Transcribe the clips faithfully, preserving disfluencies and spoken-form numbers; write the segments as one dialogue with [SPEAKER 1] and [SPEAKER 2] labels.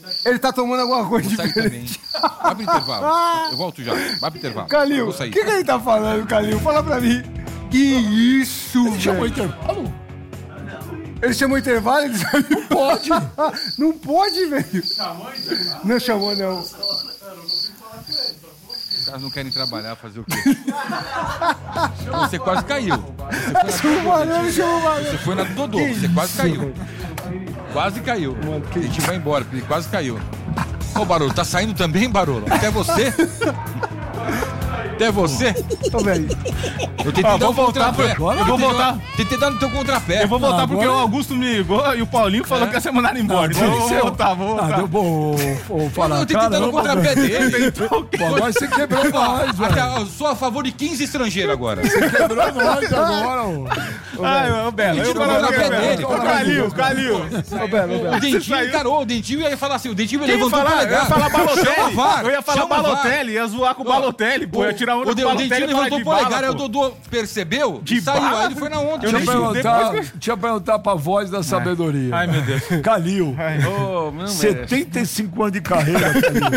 [SPEAKER 1] Ele tá tomando alguma coisa
[SPEAKER 2] Vou sair
[SPEAKER 1] diferente.
[SPEAKER 2] também. Vai pro intervalo. Eu volto já. Vai pro intervalo.
[SPEAKER 1] Calil,
[SPEAKER 2] Vou
[SPEAKER 1] o
[SPEAKER 2] sair.
[SPEAKER 1] que, que ele tá falando, Calil? Fala pra mim. Que isso,
[SPEAKER 3] Ele
[SPEAKER 1] velho?
[SPEAKER 3] chamou intervalo?
[SPEAKER 1] Ele chamou intervalo? Ele saiu.
[SPEAKER 3] Não pode.
[SPEAKER 1] Não pode, velho. Não chamou, não.
[SPEAKER 2] Os caras não querem trabalhar, fazer o quê? Você quase caiu. Você foi
[SPEAKER 1] Chamou o
[SPEAKER 2] na,
[SPEAKER 1] Barão, chamou o Barão.
[SPEAKER 2] você foi na do Dodô, você quase caiu. Quase caiu. A gente vai embora, porque ele quase caiu. Ô, Barolo, tá saindo também, Barolo? Até você? Até você?
[SPEAKER 1] Ô, velho.
[SPEAKER 2] Eu tentei
[SPEAKER 4] Ah,
[SPEAKER 2] dar um
[SPEAKER 4] vou voltar
[SPEAKER 2] contrapé.
[SPEAKER 4] pro- eu
[SPEAKER 2] Eu
[SPEAKER 4] vou
[SPEAKER 2] tentei-
[SPEAKER 4] voltar.
[SPEAKER 2] Tentei dar no teu contrapé.
[SPEAKER 4] Eu vou voltar
[SPEAKER 3] Ah,
[SPEAKER 4] porque
[SPEAKER 3] agora-
[SPEAKER 4] o Augusto me ligou e o Paulinho falou
[SPEAKER 2] É?
[SPEAKER 4] que ia ser mandado embora. Então eu vou voltar, vou
[SPEAKER 3] Ah,
[SPEAKER 4] voltar.
[SPEAKER 3] deu bom. Vou falar.
[SPEAKER 2] Eu tentei dar no
[SPEAKER 3] Caramba,
[SPEAKER 2] contrapé
[SPEAKER 3] velho.
[SPEAKER 2] dele.
[SPEAKER 3] Pô, agora você quebrou nós,
[SPEAKER 2] Até,
[SPEAKER 3] velho.
[SPEAKER 2] eu sou a favor de quinze estrangeiros agora.
[SPEAKER 3] Quebrou nós agora, ô.
[SPEAKER 4] Ai, ô, Belo, eu
[SPEAKER 2] Tira
[SPEAKER 4] vou
[SPEAKER 2] o
[SPEAKER 4] falar
[SPEAKER 2] contrapé
[SPEAKER 4] o quê,
[SPEAKER 2] dele,
[SPEAKER 4] Belo?
[SPEAKER 2] cara.
[SPEAKER 4] Ô, Calil, Calil.
[SPEAKER 1] Ô, Belo, ô,
[SPEAKER 2] O
[SPEAKER 1] Belo.
[SPEAKER 2] Dentinho
[SPEAKER 4] saiu.
[SPEAKER 2] encarou, o Dentinho ia falar assim, o Dentinho
[SPEAKER 4] Quem ia
[SPEAKER 2] levantou o
[SPEAKER 4] falar? Eu ia
[SPEAKER 2] polegar.
[SPEAKER 4] falar
[SPEAKER 2] Chama a
[SPEAKER 4] Balotelli.
[SPEAKER 2] VAR,
[SPEAKER 4] Eu ia falar
[SPEAKER 2] chama a VAR.
[SPEAKER 4] Balotelli, ia zoar com o Balotelli, pô. Ia tirar onda
[SPEAKER 2] O,
[SPEAKER 4] do
[SPEAKER 2] o
[SPEAKER 4] Balotelli
[SPEAKER 2] Dentinho
[SPEAKER 4] e falar
[SPEAKER 2] levantou
[SPEAKER 4] de
[SPEAKER 2] o polegar,
[SPEAKER 4] bala,
[SPEAKER 2] aí o
[SPEAKER 4] pô.
[SPEAKER 2] Dodô percebeu,
[SPEAKER 4] De
[SPEAKER 2] saiu,
[SPEAKER 4] bala?
[SPEAKER 2] aí ele foi na onda.
[SPEAKER 4] Eu
[SPEAKER 3] Deixa eu
[SPEAKER 4] nem
[SPEAKER 3] perguntar,
[SPEAKER 4] depois
[SPEAKER 3] deixa eu perguntar pra voz da sabedoria.
[SPEAKER 4] Ai, meu Deus.
[SPEAKER 3] Calil,
[SPEAKER 4] Ô, não
[SPEAKER 3] setenta e cinco anos de carreira, Calil.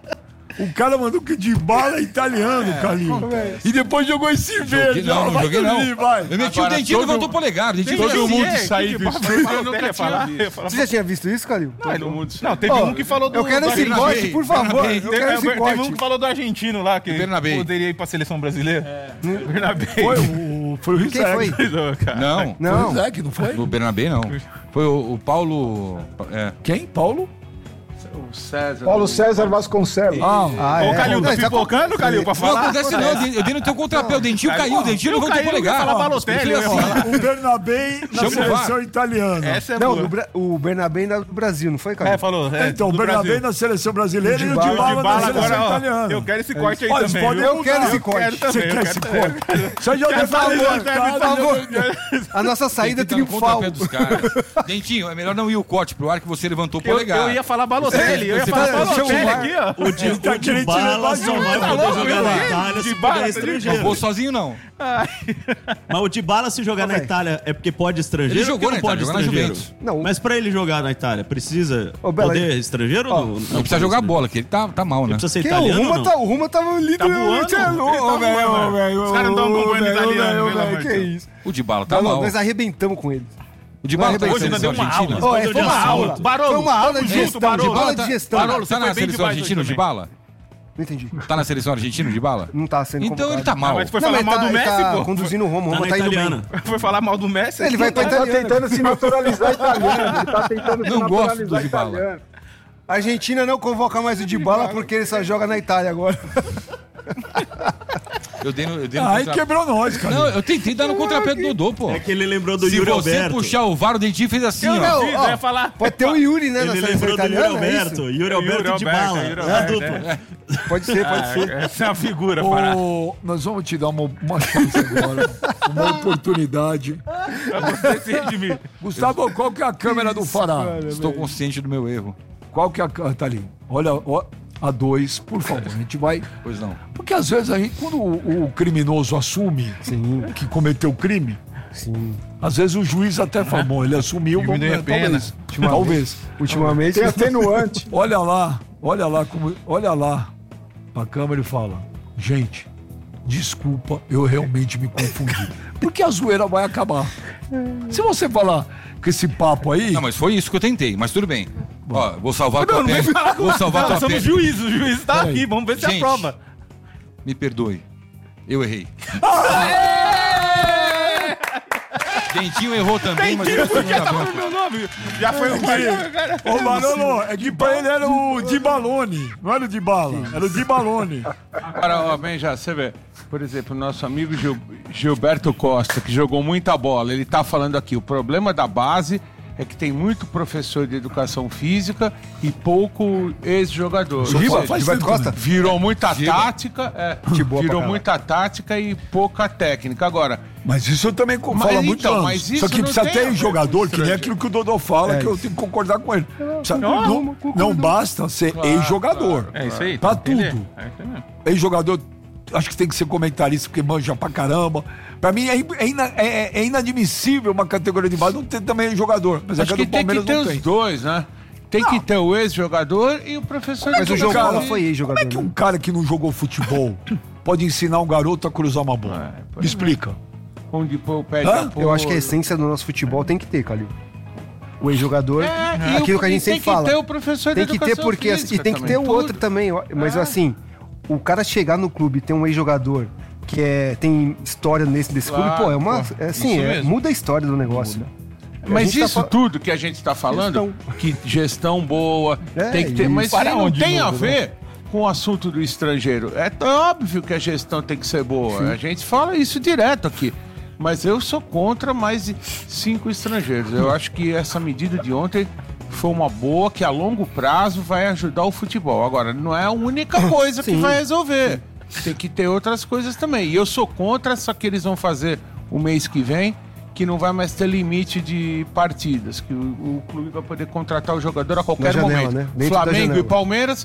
[SPEAKER 3] O cara mandou que de bala é italiano, Calil. E depois jogou esse verde.
[SPEAKER 2] Não,
[SPEAKER 3] ó,
[SPEAKER 2] não
[SPEAKER 3] vai
[SPEAKER 2] joguei não.
[SPEAKER 3] dormir, vai.
[SPEAKER 2] Eu meti
[SPEAKER 4] Agora,
[SPEAKER 2] o Dentinho e
[SPEAKER 4] todo-
[SPEAKER 2] levantou o polegar. O Dentinho
[SPEAKER 4] Todo
[SPEAKER 2] fez assim.
[SPEAKER 4] mundo
[SPEAKER 2] "Ei,
[SPEAKER 4] saiu do estúdio, eu não ia falar.
[SPEAKER 1] Você já tinha visto isso, Calil?
[SPEAKER 4] Todo mundo. Não, teve
[SPEAKER 1] Ó,
[SPEAKER 4] um que falou do.
[SPEAKER 1] Eu quero
[SPEAKER 4] do
[SPEAKER 1] esse
[SPEAKER 4] Argentino.
[SPEAKER 1] corte, por favor.
[SPEAKER 2] Bernabé.
[SPEAKER 1] Eu
[SPEAKER 4] Teve,
[SPEAKER 1] quero esse
[SPEAKER 4] teve um
[SPEAKER 1] corte.
[SPEAKER 4] que falou do argentino lá, que
[SPEAKER 2] Bernabé.
[SPEAKER 4] poderia ir pra seleção brasileira. Bernabé.
[SPEAKER 3] Foi o, foi o Rizek.
[SPEAKER 1] Quem foi?
[SPEAKER 2] Não,
[SPEAKER 3] Foi o
[SPEAKER 1] Não.
[SPEAKER 3] Rizek, não foi?
[SPEAKER 2] o Bernabé não. Foi o, o Paulo... É.
[SPEAKER 3] Quem? Paulo?
[SPEAKER 4] O César.
[SPEAKER 5] Paulo César Vasconcelos.
[SPEAKER 3] Ah,
[SPEAKER 1] Ah,
[SPEAKER 4] Ô,
[SPEAKER 1] é.
[SPEAKER 4] Calil,
[SPEAKER 1] Não,
[SPEAKER 4] tá
[SPEAKER 1] ele tá
[SPEAKER 4] pipocando, Calil, pra
[SPEAKER 2] Não
[SPEAKER 4] falar?
[SPEAKER 2] acontece não, eu dei- eu dei no teu contrapé, o Dentinho caiu, o Dentinho
[SPEAKER 4] Eu
[SPEAKER 2] levantou o
[SPEAKER 4] caí, eu ia
[SPEAKER 2] polegar.
[SPEAKER 4] falar
[SPEAKER 2] Ó,
[SPEAKER 4] Balotelli,
[SPEAKER 2] ele
[SPEAKER 4] eu
[SPEAKER 2] fez
[SPEAKER 4] ia
[SPEAKER 2] assim.
[SPEAKER 4] falar.
[SPEAKER 3] o Bernabé na
[SPEAKER 2] Chama o
[SPEAKER 3] seleção
[SPEAKER 2] VAR.
[SPEAKER 3] italiana.
[SPEAKER 4] Essa é
[SPEAKER 1] Não,
[SPEAKER 4] boa.
[SPEAKER 1] do Bra- o Bernabé ainda do Brasil, não foi, Calil?
[SPEAKER 4] É, falou. É,
[SPEAKER 3] Então, o
[SPEAKER 4] do
[SPEAKER 3] Bernabé
[SPEAKER 4] Brasil.
[SPEAKER 3] na seleção brasileira e o
[SPEAKER 1] Dybala
[SPEAKER 3] Dybala
[SPEAKER 4] De
[SPEAKER 3] na
[SPEAKER 4] bala
[SPEAKER 3] seleção
[SPEAKER 4] agora, ó.
[SPEAKER 3] italiana.
[SPEAKER 4] Eu quero esse corte aí
[SPEAKER 3] Olha,
[SPEAKER 4] também.
[SPEAKER 3] pode-
[SPEAKER 4] viu?
[SPEAKER 1] Eu quero esse
[SPEAKER 4] Eu
[SPEAKER 1] corte.
[SPEAKER 4] quero
[SPEAKER 3] Você
[SPEAKER 4] também,
[SPEAKER 3] quer
[SPEAKER 4] eu
[SPEAKER 3] esse
[SPEAKER 4] quero também.
[SPEAKER 3] corte? Você já
[SPEAKER 4] Quero
[SPEAKER 3] deve
[SPEAKER 4] saber,
[SPEAKER 3] estar
[SPEAKER 4] quero
[SPEAKER 3] marcado.
[SPEAKER 4] saber.
[SPEAKER 1] A nossa saída
[SPEAKER 2] Tem que dar no
[SPEAKER 1] triunfal.
[SPEAKER 2] contrapé dos caras. Dentinho, é melhor não ir o corte pro ar que você levantou o
[SPEAKER 4] Eu,
[SPEAKER 2] polegar.
[SPEAKER 4] eu ia falar Balotelli, eu ia
[SPEAKER 2] Você
[SPEAKER 4] falar
[SPEAKER 2] tá-
[SPEAKER 4] Balotelli
[SPEAKER 1] chama o
[SPEAKER 4] aqui, ó.
[SPEAKER 6] O de,
[SPEAKER 3] Ele tá
[SPEAKER 6] o de
[SPEAKER 3] querendo te
[SPEAKER 6] bala
[SPEAKER 3] levar
[SPEAKER 6] só
[SPEAKER 3] junto.
[SPEAKER 6] vai
[SPEAKER 4] Tá
[SPEAKER 6] poder
[SPEAKER 4] louco,
[SPEAKER 6] jogar
[SPEAKER 4] meu
[SPEAKER 6] na
[SPEAKER 4] Deus?
[SPEAKER 6] Itália
[SPEAKER 4] De
[SPEAKER 6] se
[SPEAKER 4] bala,
[SPEAKER 6] puder
[SPEAKER 4] tá
[SPEAKER 2] Não
[SPEAKER 6] estrangeiro.
[SPEAKER 2] vou sozinho, não.
[SPEAKER 6] Mas o de bala se jogar
[SPEAKER 1] Ô,
[SPEAKER 6] na
[SPEAKER 1] velho.
[SPEAKER 6] Itália é porque pode estrangeiro
[SPEAKER 2] Ele
[SPEAKER 6] ou
[SPEAKER 2] jogou
[SPEAKER 6] porque
[SPEAKER 2] na
[SPEAKER 6] não pode
[SPEAKER 2] Itália, jogou na
[SPEAKER 6] estrangeiro?
[SPEAKER 2] Juventus.
[SPEAKER 1] Não.
[SPEAKER 6] Mas pra ele jogar na Itália, precisa
[SPEAKER 1] Ô, Bela,
[SPEAKER 6] poder estrangeiro ou não?
[SPEAKER 2] Não precisa jogar bola, que ele tá, tá mal, né?
[SPEAKER 6] Precisa ser
[SPEAKER 1] Quem? O
[SPEAKER 6] italiano ou
[SPEAKER 1] Ruma,
[SPEAKER 6] não?
[SPEAKER 1] tá, o Ruma tava líder.
[SPEAKER 4] Tá voando?
[SPEAKER 1] Você é louco,
[SPEAKER 4] Ele tá
[SPEAKER 1] velho,
[SPEAKER 4] voando,
[SPEAKER 1] velho,
[SPEAKER 4] Os caras não dão
[SPEAKER 1] ô,
[SPEAKER 4] acompanhando
[SPEAKER 1] velho,
[SPEAKER 4] italiano,
[SPEAKER 1] velho,
[SPEAKER 4] pelo
[SPEAKER 1] velho,
[SPEAKER 4] amor de
[SPEAKER 1] Que
[SPEAKER 4] Deus.
[SPEAKER 1] isso.
[SPEAKER 2] O Dybala tá
[SPEAKER 1] Não,
[SPEAKER 2] mal.
[SPEAKER 1] nós arrebentamos com ele.
[SPEAKER 2] O Dybala tá na
[SPEAKER 4] Hoje nós
[SPEAKER 2] seleção
[SPEAKER 4] deu uma
[SPEAKER 2] argentina.
[SPEAKER 4] aula.
[SPEAKER 1] Ó, é, foi uma aula.
[SPEAKER 4] Barolo,
[SPEAKER 1] Foi uma aula
[SPEAKER 4] tamo
[SPEAKER 1] de
[SPEAKER 4] junto,
[SPEAKER 1] gestão,
[SPEAKER 4] Barolo.
[SPEAKER 1] de bola
[SPEAKER 2] tá,
[SPEAKER 1] de gestão.
[SPEAKER 2] Barolo,
[SPEAKER 4] Você
[SPEAKER 2] tá na
[SPEAKER 4] foi bem
[SPEAKER 2] seleção
[SPEAKER 4] demais
[SPEAKER 2] argentina, o
[SPEAKER 4] hoje
[SPEAKER 2] Dybala?
[SPEAKER 1] Não entendi.
[SPEAKER 2] Tá na seleção argentina, o Dybala?
[SPEAKER 1] Não tá sendo
[SPEAKER 2] Então
[SPEAKER 1] convocado.
[SPEAKER 2] ele tá mal.
[SPEAKER 4] Mas foi
[SPEAKER 1] Não,
[SPEAKER 4] falar
[SPEAKER 1] ele
[SPEAKER 4] mal
[SPEAKER 1] tá-
[SPEAKER 4] do
[SPEAKER 1] ele
[SPEAKER 4] Messi,
[SPEAKER 1] tá
[SPEAKER 4] pô.
[SPEAKER 1] conduzindo o Roma. O
[SPEAKER 6] Tá
[SPEAKER 1] Roma
[SPEAKER 6] na
[SPEAKER 1] tá indo
[SPEAKER 6] italiana.
[SPEAKER 1] bem.
[SPEAKER 4] Foi falar mal do Messi.
[SPEAKER 1] Ele vai pra
[SPEAKER 5] Ele tá
[SPEAKER 1] italiana.
[SPEAKER 5] tentando se naturalizar italiano. Ele tá tentando se
[SPEAKER 2] Não gosto do
[SPEAKER 5] naturalizar
[SPEAKER 2] Dybala.
[SPEAKER 5] italiano.
[SPEAKER 1] A Argentina não convoca mais o Dybala porque ele só joga na Itália agora.
[SPEAKER 2] Eu dei no, eu dei no
[SPEAKER 3] Aí
[SPEAKER 2] contra-
[SPEAKER 3] quebrou nós, cara.
[SPEAKER 2] Não, eu tentei dar no contrapé do Dodô, pô.
[SPEAKER 6] É que ele lembrou do
[SPEAKER 2] Se
[SPEAKER 6] Yuri
[SPEAKER 2] você
[SPEAKER 6] Alberto.
[SPEAKER 2] puxar o VAR, o Dentinho fez assim,
[SPEAKER 4] Eu
[SPEAKER 2] ó.
[SPEAKER 4] não fiz,
[SPEAKER 1] ó,
[SPEAKER 4] eu ia falar.
[SPEAKER 1] Pode ter o Yuri, né, na
[SPEAKER 6] Ele
[SPEAKER 1] seleção
[SPEAKER 6] lembrou do Yuri
[SPEAKER 1] italiana, é
[SPEAKER 6] Alberto.
[SPEAKER 1] isso?
[SPEAKER 6] Yuri Alberto de bala.
[SPEAKER 4] Yuri
[SPEAKER 6] É a
[SPEAKER 4] Alberto,
[SPEAKER 6] dupla.
[SPEAKER 4] é.
[SPEAKER 1] Pode ser, pode ser.
[SPEAKER 4] Essa é uma figura, Pará.
[SPEAKER 3] Ô, nós vamos te dar uma, uma chance agora, uma oportunidade.
[SPEAKER 4] Você se redimir.
[SPEAKER 3] Gustavo, qual que é a câmera do Fará?
[SPEAKER 2] Estou consciente do meu erro.
[SPEAKER 3] Qual que é a câmera? Tá ali. Olha, ó, a dois, por favor. A gente vai...
[SPEAKER 2] Pois não.
[SPEAKER 3] Porque às vezes a gente, quando o, o criminoso assume que cometeu crime,
[SPEAKER 1] Sim.
[SPEAKER 3] às vezes o juiz até fala, bom, ele assumiu, vamos,
[SPEAKER 4] Diminui a
[SPEAKER 3] né,
[SPEAKER 4] pena.
[SPEAKER 3] talvez. Talvez.
[SPEAKER 1] Ultimamente.
[SPEAKER 5] Tem atenuante.
[SPEAKER 3] Olha lá, olha lá, como, olha lá a câmera e fala, gente, desculpa, eu realmente me confundi. Porque a zoeira vai acabar. Se você falar com esse papo aí...
[SPEAKER 2] Não, mas foi isso que eu tentei, mas tudo bem. Ó, vou salvar a tua
[SPEAKER 4] Não, não vem
[SPEAKER 2] pele.
[SPEAKER 4] falar com
[SPEAKER 2] Vou salvar a
[SPEAKER 4] Nós
[SPEAKER 2] tua
[SPEAKER 4] somos
[SPEAKER 2] pele.
[SPEAKER 4] juízes, o juiz tá
[SPEAKER 3] Peraí.
[SPEAKER 4] aqui, vamos ver se
[SPEAKER 2] Gente.
[SPEAKER 4] aprova.
[SPEAKER 2] Me perdoe. Eu errei. Dentinho errou também, mas ele
[SPEAKER 4] Por que
[SPEAKER 2] assumiu
[SPEAKER 4] tá
[SPEAKER 2] na
[SPEAKER 4] falando
[SPEAKER 2] bronca.
[SPEAKER 4] meu nome? Já foi o cara.
[SPEAKER 3] Ô, Manolo, é que pra ele era o Di Balone, não era o Di Bala, era o Di Balone.
[SPEAKER 7] Agora, ó, bem, já, você vê, por exemplo, nosso amigo Gil- Gilberto Costa, que jogou muita bola, ele tá falando aqui, o problema da base é que tem muito professor de educação física e pouco ex-jogador. Ou
[SPEAKER 3] Giba,
[SPEAKER 7] seja,
[SPEAKER 3] faz
[SPEAKER 1] Gilberto
[SPEAKER 3] tempo
[SPEAKER 1] Costa?
[SPEAKER 3] também.
[SPEAKER 7] Virou muita
[SPEAKER 2] Giba.
[SPEAKER 7] tática, é,
[SPEAKER 1] Que boa pra
[SPEAKER 7] virou
[SPEAKER 1] caralho.
[SPEAKER 7] muita tática e pouca técnica. Agora,
[SPEAKER 3] Mas isso eu também co-
[SPEAKER 7] Mas
[SPEAKER 3] falo há muitos
[SPEAKER 7] então,
[SPEAKER 3] anos.
[SPEAKER 7] mas isso
[SPEAKER 3] Só que
[SPEAKER 7] não
[SPEAKER 3] precisa
[SPEAKER 7] tem
[SPEAKER 3] ter
[SPEAKER 7] a ver
[SPEAKER 3] jogador,
[SPEAKER 7] com
[SPEAKER 3] que nem aquilo que o Dodô fala,
[SPEAKER 1] É
[SPEAKER 3] que eu
[SPEAKER 1] isso.
[SPEAKER 3] tenho que concordar com ele. Precisa- não, não basta ser ex-jogador.
[SPEAKER 4] É isso aí.
[SPEAKER 3] Pra
[SPEAKER 4] tem que entender.
[SPEAKER 3] tudo.
[SPEAKER 4] É isso aí mesmo.
[SPEAKER 3] Ex-jogador, acho que tem que ser comentarista, porque manja pra caramba. Pra mim é, in- é ina- é- é inadmissível uma categoria de base não ter também jogador. Mas é
[SPEAKER 7] acho
[SPEAKER 3] que a
[SPEAKER 7] que
[SPEAKER 3] do
[SPEAKER 7] tem que
[SPEAKER 3] Palmeiras
[SPEAKER 7] ter
[SPEAKER 3] não
[SPEAKER 7] os
[SPEAKER 3] tem.
[SPEAKER 7] dois, né? Tem
[SPEAKER 3] Não.
[SPEAKER 7] que ter o ex-jogador e o professor
[SPEAKER 1] Mas o
[SPEAKER 7] educação
[SPEAKER 1] jogador
[SPEAKER 7] física.
[SPEAKER 1] foi
[SPEAKER 3] Como
[SPEAKER 1] ex-jogador.
[SPEAKER 3] é que
[SPEAKER 1] né?
[SPEAKER 3] um cara que não jogou futebol pode ensinar um garoto a cruzar uma bola?
[SPEAKER 7] É,
[SPEAKER 3] Me
[SPEAKER 7] pois é.
[SPEAKER 3] explica.
[SPEAKER 7] Onde pôr o pé de
[SPEAKER 3] Hã?
[SPEAKER 7] apoio.
[SPEAKER 1] Eu acho que a essência do nosso futebol tem que ter, Calil. O ex-jogador,
[SPEAKER 7] É, e
[SPEAKER 1] aquilo
[SPEAKER 7] o-
[SPEAKER 1] que a gente
[SPEAKER 7] e
[SPEAKER 1] sempre
[SPEAKER 7] tem
[SPEAKER 1] fala.
[SPEAKER 7] que ter o professor
[SPEAKER 1] Tem
[SPEAKER 7] de
[SPEAKER 1] que ter
[SPEAKER 7] educação
[SPEAKER 1] porque
[SPEAKER 7] física
[SPEAKER 1] e tem que
[SPEAKER 7] também,
[SPEAKER 1] ter o
[SPEAKER 7] tudo.
[SPEAKER 1] outro também, ó. Mas
[SPEAKER 7] É.
[SPEAKER 1] assim, o cara chegar no clube e ter um ex-jogador que é, tem história nesse desse
[SPEAKER 7] Claro,
[SPEAKER 1] clube, pô, é uma,
[SPEAKER 7] pô.
[SPEAKER 1] é assim,
[SPEAKER 8] Isso
[SPEAKER 1] é-
[SPEAKER 8] mesmo.
[SPEAKER 1] muda a história do negócio. A
[SPEAKER 7] Mas
[SPEAKER 1] gente tá
[SPEAKER 7] isso
[SPEAKER 1] fal-
[SPEAKER 7] tudo que a gente está falando, que gestão boa,
[SPEAKER 1] É,
[SPEAKER 7] tem que ter.
[SPEAKER 1] e
[SPEAKER 7] Mas isso
[SPEAKER 8] para
[SPEAKER 7] aí não
[SPEAKER 8] onde
[SPEAKER 7] tem a
[SPEAKER 8] muda, né?
[SPEAKER 7] ver com o assunto do estrangeiro. É t- óbvio que a gestão tem que ser boa. A gente fala isso direto aqui. Mas eu sou contra mais de cinco estrangeiros. Eu acho que essa medida de ontem foi uma boa, que a longo prazo vai ajudar o futebol. Agora, não é a única coisa que
[SPEAKER 1] Sim.
[SPEAKER 7] vai resolver. Tem que ter outras coisas também. E eu sou contra essa que eles vão fazer o mês que vem, que não vai mais ter limite de partidas, que o, o clube vai poder contratar o jogador a qualquer
[SPEAKER 1] Na janela,
[SPEAKER 7] momento.
[SPEAKER 1] né? Dentro da
[SPEAKER 7] Flamengo e
[SPEAKER 1] janela.
[SPEAKER 7] Palmeiras,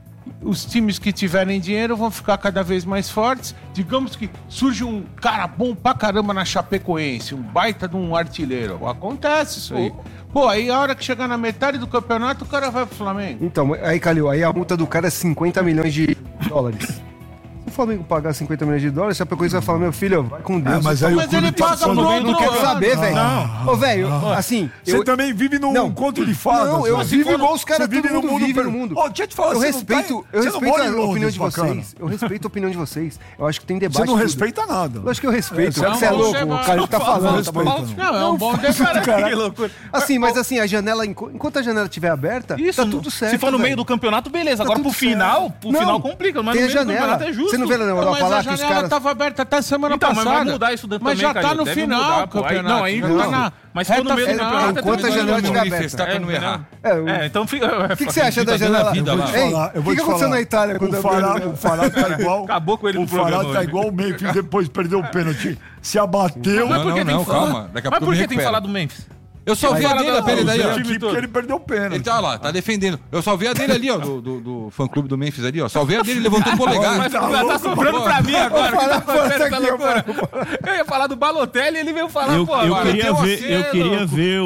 [SPEAKER 7] os times que tiverem dinheiro vão ficar cada vez mais fortes. Digamos que surge um cara bom pra caramba na Chapecoense, um baita de um artilheiro. Acontece isso aí. Pô, aí a hora que chegar na metade do campeonato, o cara vai pro Flamengo.
[SPEAKER 1] Então, aí, Calil, aí a multa do cara é cinquenta milhões de dólares. Se o Flamengo pagar cinquenta milhões de dólares, a Chapecoense vai falar, meu filho, vai com Deus.
[SPEAKER 3] É, mas aí
[SPEAKER 7] Mas
[SPEAKER 3] o clube
[SPEAKER 7] ele
[SPEAKER 3] tá
[SPEAKER 7] paga
[SPEAKER 3] só
[SPEAKER 7] pro
[SPEAKER 3] no-
[SPEAKER 7] outro
[SPEAKER 1] não quero
[SPEAKER 7] ano.
[SPEAKER 1] saber, velho. Ô, velho, assim...
[SPEAKER 3] Você
[SPEAKER 1] eu-
[SPEAKER 3] também vive num
[SPEAKER 1] Não.
[SPEAKER 3] conto de fadas.
[SPEAKER 1] Não, eu
[SPEAKER 3] velho.
[SPEAKER 1] vivo igual os caras,
[SPEAKER 3] Você vive
[SPEAKER 1] todo
[SPEAKER 3] no
[SPEAKER 1] mundo vive
[SPEAKER 3] per-
[SPEAKER 1] no mundo.
[SPEAKER 3] Ó, deixa eu te falar,
[SPEAKER 1] Eu
[SPEAKER 3] você não
[SPEAKER 1] respeito,
[SPEAKER 3] tá-
[SPEAKER 1] eu
[SPEAKER 3] você não
[SPEAKER 1] respeito
[SPEAKER 3] mora
[SPEAKER 1] a
[SPEAKER 3] em Londres,
[SPEAKER 1] opinião de
[SPEAKER 3] bacana.
[SPEAKER 1] vocês. Eu respeito a opinião de vocês. Eu acho que tem debate.
[SPEAKER 3] Você não
[SPEAKER 1] tudo.
[SPEAKER 3] respeita nada.
[SPEAKER 1] Eu acho que eu respeito.
[SPEAKER 3] É,
[SPEAKER 1] Você é
[SPEAKER 7] não,
[SPEAKER 1] louco,
[SPEAKER 7] você
[SPEAKER 1] o
[SPEAKER 7] vai-
[SPEAKER 1] cara tá falando. Tá bom?
[SPEAKER 3] Respeita,
[SPEAKER 7] Não, é um bom debate.
[SPEAKER 8] Que loucura.
[SPEAKER 1] Assim, mas assim, a janela, enqu- enquanto a janela estiver aberta,
[SPEAKER 8] Isso,
[SPEAKER 1] tá tudo certo.
[SPEAKER 8] se for no meio
[SPEAKER 1] velho.
[SPEAKER 8] do campeonato, beleza.
[SPEAKER 1] Tá
[SPEAKER 8] Agora
[SPEAKER 1] tudo
[SPEAKER 8] pro final,
[SPEAKER 1] certo.
[SPEAKER 8] pro
[SPEAKER 1] Não,
[SPEAKER 8] final complica, mas
[SPEAKER 1] tem
[SPEAKER 8] no
[SPEAKER 1] a
[SPEAKER 8] meio do
[SPEAKER 1] janela.
[SPEAKER 8] campeonato é justo.
[SPEAKER 1] Você não vê na Europa
[SPEAKER 7] Mas a
[SPEAKER 1] lá que os
[SPEAKER 7] janela
[SPEAKER 1] caras...
[SPEAKER 7] estava aberta até semana
[SPEAKER 8] Então, mas
[SPEAKER 7] passada.
[SPEAKER 8] vai mudar isso daí
[SPEAKER 7] Mas
[SPEAKER 8] também,
[SPEAKER 7] já tá
[SPEAKER 8] Calil.
[SPEAKER 7] no
[SPEAKER 8] Deve
[SPEAKER 7] final
[SPEAKER 8] mudar,
[SPEAKER 7] o
[SPEAKER 8] pô. Aí-
[SPEAKER 7] campeonato.
[SPEAKER 8] não, aí
[SPEAKER 7] já
[SPEAKER 8] não.
[SPEAKER 7] tá na
[SPEAKER 8] Mas se for no
[SPEAKER 7] reta
[SPEAKER 8] meio do
[SPEAKER 7] final,
[SPEAKER 8] campeonato,
[SPEAKER 1] enquanto
[SPEAKER 8] é
[SPEAKER 1] a janela
[SPEAKER 8] tudo
[SPEAKER 1] estiver
[SPEAKER 8] bem.
[SPEAKER 1] aberta.
[SPEAKER 2] Tá
[SPEAKER 8] É,
[SPEAKER 2] no errar.
[SPEAKER 1] É, o
[SPEAKER 8] É, então fica.
[SPEAKER 1] o que, que você acha
[SPEAKER 2] Tá
[SPEAKER 1] da
[SPEAKER 2] dando a
[SPEAKER 1] janela?
[SPEAKER 2] vida lá.
[SPEAKER 1] Ei,
[SPEAKER 3] falar, eu
[SPEAKER 1] o
[SPEAKER 3] vou
[SPEAKER 1] que, que
[SPEAKER 3] te
[SPEAKER 1] aconteceu
[SPEAKER 3] falar.
[SPEAKER 1] na Itália quando
[SPEAKER 3] O Fará, o Fará tá igual.
[SPEAKER 8] Acabou com ele
[SPEAKER 3] O
[SPEAKER 8] no programa
[SPEAKER 3] Fará tá
[SPEAKER 8] hoje.
[SPEAKER 3] igual o Memphis depois perdeu o pênalti. Se abateu.
[SPEAKER 8] Mas
[SPEAKER 2] Não,
[SPEAKER 8] por que
[SPEAKER 2] não,
[SPEAKER 8] tem
[SPEAKER 2] não,
[SPEAKER 8] que falar?
[SPEAKER 2] calma. Daqui a
[SPEAKER 8] Mas
[SPEAKER 2] pouco
[SPEAKER 8] por
[SPEAKER 2] eu me
[SPEAKER 8] que tem que
[SPEAKER 2] recupero.
[SPEAKER 8] falar do Memphis?
[SPEAKER 2] Eu só vi a
[SPEAKER 8] Fala
[SPEAKER 2] dele,
[SPEAKER 8] da-
[SPEAKER 2] a pele daí,
[SPEAKER 8] do
[SPEAKER 2] ó.
[SPEAKER 8] time
[SPEAKER 3] Aqui porque ele perdeu o pênalti.
[SPEAKER 2] Ele tá lá, tá defendendo. Eu só vi a dele ali, ó, do, do, do fã-clube do Memphis ali, ó. Só vi a dele, levantou o polegar.
[SPEAKER 8] Mas tá,
[SPEAKER 3] louco,
[SPEAKER 8] sobrando pra mim agora.
[SPEAKER 1] Fala,
[SPEAKER 8] Que tá acontecendo
[SPEAKER 1] fala
[SPEAKER 8] essa
[SPEAKER 1] aqui,
[SPEAKER 8] loucura? Eu ia falar do Balotelli e ele veio falar,
[SPEAKER 6] Eu,
[SPEAKER 8] pô,
[SPEAKER 6] eu
[SPEAKER 8] agora
[SPEAKER 6] queria
[SPEAKER 8] tem
[SPEAKER 6] ver,
[SPEAKER 8] você,
[SPEAKER 6] eu queria
[SPEAKER 8] louco.
[SPEAKER 6] ver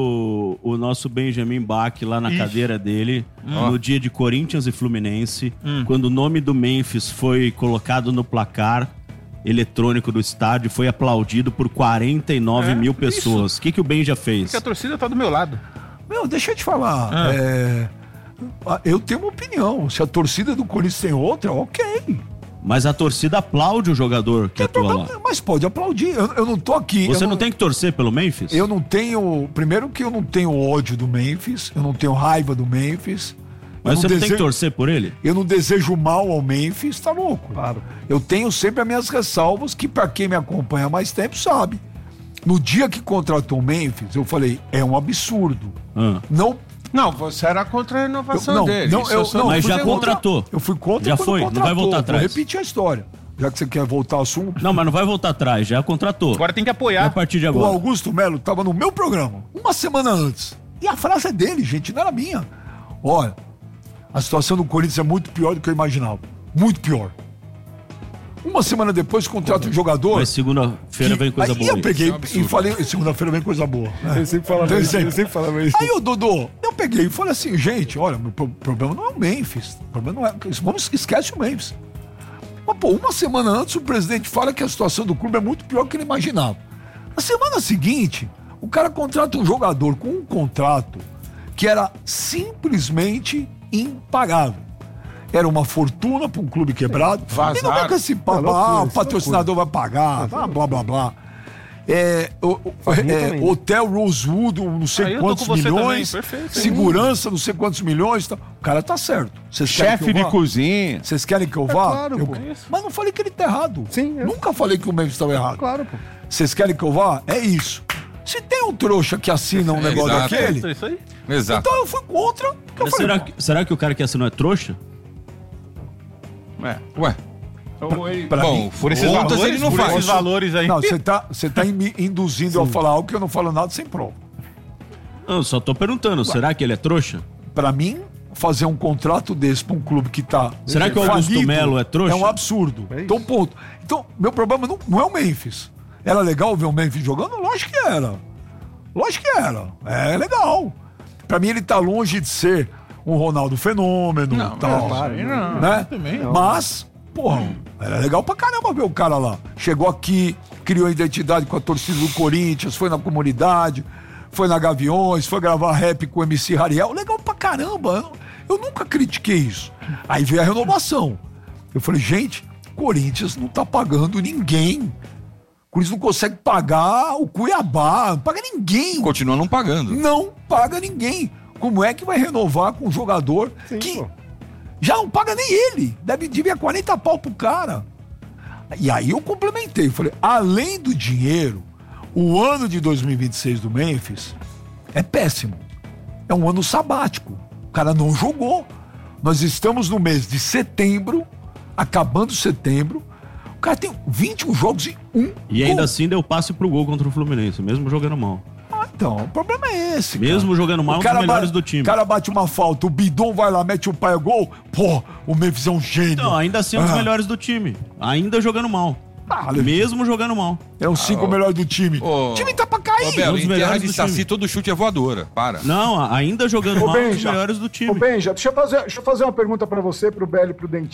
[SPEAKER 6] o, o nosso Benjamin Bach lá na cadeira dele, no dia de Corinthians e Fluminense, quando o nome do Memphis foi colocado no placar eletrônico do estádio, foi aplaudido por quarenta e nove
[SPEAKER 8] É,
[SPEAKER 6] mil pessoas. O que, que o Ben já fez?
[SPEAKER 8] Porque a torcida tá do meu lado.
[SPEAKER 3] Meu, deixa eu te falar. é, Eu tenho uma opinião. Se a torcida do Corinthians tem outra, ok.
[SPEAKER 6] Mas a torcida aplaude o jogador que atua lá.
[SPEAKER 3] Mas pode aplaudir. Eu, eu não tô aqui.
[SPEAKER 6] Você
[SPEAKER 3] eu
[SPEAKER 6] não tem que torcer pelo Memphis?
[SPEAKER 3] Eu não tenho. Primeiro que eu não tenho ódio do Memphis, eu não tenho raiva do Memphis.
[SPEAKER 6] Mas
[SPEAKER 3] eu
[SPEAKER 6] você não tem
[SPEAKER 3] desejo-
[SPEAKER 6] que torcer por ele?
[SPEAKER 3] Eu não desejo mal ao Memphis, tá louco?
[SPEAKER 1] Claro.
[SPEAKER 3] Eu tenho sempre as minhas ressalvas, que pra quem me acompanha há mais tempo sabe. No dia que contratou o Memphis, eu falei, é um absurdo.
[SPEAKER 6] Ah.
[SPEAKER 3] Não.
[SPEAKER 7] Não, você era contra a renovação
[SPEAKER 3] Eu- não,
[SPEAKER 7] dele.
[SPEAKER 3] não,
[SPEAKER 7] Isso
[SPEAKER 3] eu-
[SPEAKER 7] só
[SPEAKER 3] não,
[SPEAKER 6] Mas
[SPEAKER 3] fui
[SPEAKER 6] já
[SPEAKER 3] contra-
[SPEAKER 6] contratou.
[SPEAKER 3] Eu fui contra
[SPEAKER 6] Já
[SPEAKER 3] quando
[SPEAKER 6] foi, não vai
[SPEAKER 3] contratou.
[SPEAKER 6] voltar atrás.
[SPEAKER 3] Vou repetir a história. Já que você quer voltar ao assunto.
[SPEAKER 6] Não, mas não vai voltar atrás, já contratou.
[SPEAKER 8] Agora tem que
[SPEAKER 6] É a
[SPEAKER 8] apoiar.
[SPEAKER 6] partir de
[SPEAKER 3] O
[SPEAKER 6] agora.
[SPEAKER 3] Augusto Melo estava no meu programa, uma semana antes. E a frase é dele, gente, não era minha. Olha, a situação do Corinthians é muito pior do que eu imaginava. Muito pior. Uma semana depois contrata um jogador.
[SPEAKER 6] Mas segunda-feira vem coisa
[SPEAKER 3] aí
[SPEAKER 6] boa.
[SPEAKER 3] eu
[SPEAKER 6] aí.
[SPEAKER 3] peguei
[SPEAKER 2] Isso é um absurdo.
[SPEAKER 3] e falei, segunda-feira vem coisa boa.
[SPEAKER 1] Eu sempre falava
[SPEAKER 3] Então,
[SPEAKER 1] isso.
[SPEAKER 3] sempre.
[SPEAKER 1] Eu sempre falava isso.
[SPEAKER 3] Aí o Dodô, eu peguei e falei assim, gente, olha, o pro- problema não é o Memphis. O problema não é. Vamos, esquece o Memphis. Mas, pô, uma semana antes o presidente fala que a situação do clube é muito pior do que ele imaginava. Na semana seguinte, o cara contrata um jogador com um contrato que era simplesmente impagável. Era uma fortuna para um clube quebrado.
[SPEAKER 7] Vazaram.
[SPEAKER 3] E não é que esse papo,
[SPEAKER 1] É loucura,
[SPEAKER 3] ah, o
[SPEAKER 1] isso é
[SPEAKER 3] patrocinador vai pagar, blá, blá, blá, blá. É, o, o-
[SPEAKER 1] Família
[SPEAKER 3] é,
[SPEAKER 1] também.
[SPEAKER 3] Hotel Rosewood, um não sei
[SPEAKER 8] Aí eu tô
[SPEAKER 3] quantos
[SPEAKER 8] com você
[SPEAKER 3] milhões,
[SPEAKER 8] também, perfeito.
[SPEAKER 3] segurança, não sei quantos milhões. Tá. O cara tá certo. Vocês querem que
[SPEAKER 7] Chefe
[SPEAKER 3] eu
[SPEAKER 7] de
[SPEAKER 3] vá?
[SPEAKER 7] cozinha.
[SPEAKER 3] Vocês querem que eu vá?
[SPEAKER 1] claro,
[SPEAKER 3] Eu-
[SPEAKER 1] pô.
[SPEAKER 3] Mas não falei que ele tá errado.
[SPEAKER 1] Sim, é.
[SPEAKER 3] Nunca falei que o Memphis estava errado.
[SPEAKER 1] Claro, pô.
[SPEAKER 3] Vocês querem que eu vá? É isso. Se tem um trouxa que assina um
[SPEAKER 2] É,
[SPEAKER 3] negócio
[SPEAKER 2] exato.
[SPEAKER 3] daquele,
[SPEAKER 8] É isso aí.
[SPEAKER 2] Exato.
[SPEAKER 3] então eu fui contra. Porque eu
[SPEAKER 6] Mas
[SPEAKER 3] falei,
[SPEAKER 6] será, que, será que o cara que assinou é trouxa?
[SPEAKER 7] É.
[SPEAKER 2] Ué,
[SPEAKER 3] pra
[SPEAKER 2] bom,
[SPEAKER 3] mim,
[SPEAKER 8] Por esses
[SPEAKER 2] contas
[SPEAKER 8] valores,
[SPEAKER 2] ele não
[SPEAKER 8] por
[SPEAKER 2] faz.
[SPEAKER 8] esses valores aí.
[SPEAKER 3] não, você tá, você tá me induzindo eu a falar algo que eu não falo nada sem prova.
[SPEAKER 6] Não, eu só tô perguntando, será que ele é trouxa?
[SPEAKER 3] Pra mim, fazer um contrato desse pra um clube que tá.
[SPEAKER 6] Será que o Augusto
[SPEAKER 3] falido
[SPEAKER 6] Melo é trouxa?
[SPEAKER 3] É um absurdo.
[SPEAKER 1] É isso.
[SPEAKER 3] então, ponto. Então, meu problema não, não é o Memphis. Era legal ver o Memphis jogando? Lógico que era. Lógico que era. É legal. pra mim ele tá longe de ser um Ronaldo fenômeno
[SPEAKER 7] Não,
[SPEAKER 3] e tal.
[SPEAKER 7] claro, não.
[SPEAKER 3] Né?
[SPEAKER 8] Também.
[SPEAKER 3] Mas, porra, era legal pra caramba ver o cara lá. Chegou aqui, criou a identidade com a torcida do Corinthians, foi na comunidade, foi na Gaviões, foi gravar rap com o M C Hariel. Legal pra caramba. Eu, eu nunca critiquei isso. Aí veio a renovação. Eu falei, gente, Corinthians não tá pagando ninguém. O Corinthians não consegue pagar o Cuiabá, não paga ninguém.
[SPEAKER 2] Continua não pagando.
[SPEAKER 3] Não paga ninguém. Como é que vai renovar com um jogador
[SPEAKER 1] Sim,
[SPEAKER 3] que
[SPEAKER 1] pô.
[SPEAKER 3] já não paga nem ele? Deve devia quarenta pau pro cara. E aí eu complementei. Falei, além do dinheiro, o ano de dois mil e vinte e seis do Memphis é péssimo. É um ano sabático. O cara não jogou. Nós estamos no mês de setembro, acabando setembro. O cara tem vinte e um jogos e um
[SPEAKER 6] E ainda
[SPEAKER 3] gol.
[SPEAKER 6] assim deu passe pro gol contra o Fluminense, mesmo jogando mal.
[SPEAKER 3] Ah, então, o problema é esse.
[SPEAKER 6] Mesmo
[SPEAKER 3] cara.
[SPEAKER 6] jogando mal,
[SPEAKER 3] O
[SPEAKER 6] um dos
[SPEAKER 3] cara
[SPEAKER 6] melhores
[SPEAKER 3] ba-
[SPEAKER 6] do time.
[SPEAKER 3] O cara bate uma falta, o Bidon vai lá, mete o pai a gol. Pô, o Memphis é um gênio.
[SPEAKER 6] Então, ainda assim é um dos
[SPEAKER 3] Ah.
[SPEAKER 6] melhores do time. Ainda jogando mal.
[SPEAKER 3] Ah, Ale-
[SPEAKER 6] Mesmo jogando mal.
[SPEAKER 3] É os cinco melhores do time.
[SPEAKER 2] Ô,
[SPEAKER 3] o time tá pra cair.
[SPEAKER 2] Ô, Belo,
[SPEAKER 6] um dos
[SPEAKER 2] em terra
[SPEAKER 6] melhores
[SPEAKER 2] de
[SPEAKER 6] do
[SPEAKER 2] Saci,
[SPEAKER 6] time.
[SPEAKER 2] todo chute é voadora. Para.
[SPEAKER 6] Não, ainda jogando
[SPEAKER 5] Ô,
[SPEAKER 6] mal, um dos
[SPEAKER 5] Benja,
[SPEAKER 6] melhores do time.
[SPEAKER 5] Ô, Benja, deixa eu fazer, deixa eu fazer uma pergunta pra você, pro Belo e pro Dentinho.